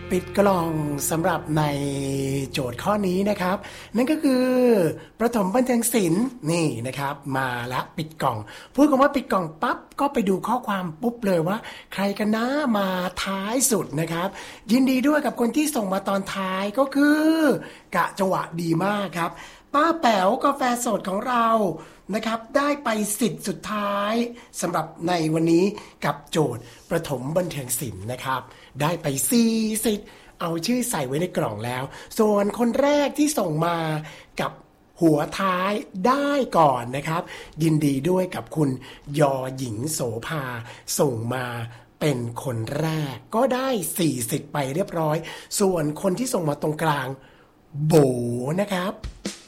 ปิดกล่องสำหรับในโจทย์ข้อนี้นะครับนั่นก็คือประถมบันเทิงศิลป์นี่นะครับมาละปิดกล่องพูดคำว่าปิดกล่องปั๊บก็ไปดูข้อความปุ๊บเลยว่าใครกันนะมาท้ายสุดนะครับยินดีด้วยกับคนที่ส่งมาตอนท้ายก็คือกะจังหวะดีมากครับป้าแป๋วกาแฟสดของเรานะครับได้ไปสิทธิ์สุดท้ายสำหรับในวันนี้กับโจทย์ประถมบันเทิงศิลป์นะครับได้ไป4สิทธิ์เอาชื่อใส่ไว้ในกล่องแล้วส่วนคนแรกที่ส่งมากับหัวท้ายได้ก่อนนะครับยินดีด้วยกับคุณยอหญิงโสภาส่งมาเป็นคนแรกก็ได้4สิทธิ์ไปเรียบร้อยส่วนคนที่ส่งมาตรงกลางโบนะครับ